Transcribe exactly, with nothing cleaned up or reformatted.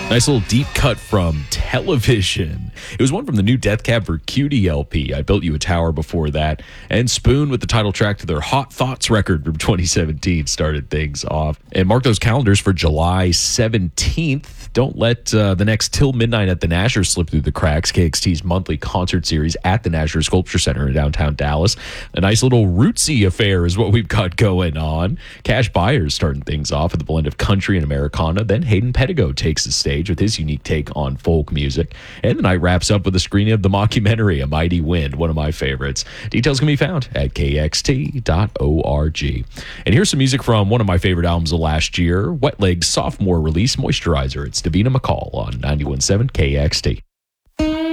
Nice little deep cut from Television. It was one from the new Death Cab for Cutie L P. I Built You a Tower before that. And Spoon with the title track to their Hot Thoughts record from twenty seventeen started things off. And mark those calendars for July seventeenth. Don't let uh, the next Till Midnight at the Nasher slip through the cracks. K X T's monthly concert series at the Nasher Sculpture Center in downtown Dallas. A nice little rootsy affair is what we've got going on. Cash Byers starting things off with a blend of country and Americana. Then Hayden Pettigo takes the stage with his unique take on folk music. And the night wraps up with a screening of the mockumentary, A Mighty Wind, one of my favorites. Details can be found at K X T dot org. And here's some music from one of my favorite albums of last year, Wet Leg's sophomore release, Moisturizer. It's Davina McCall on ninety-one point seven K X T.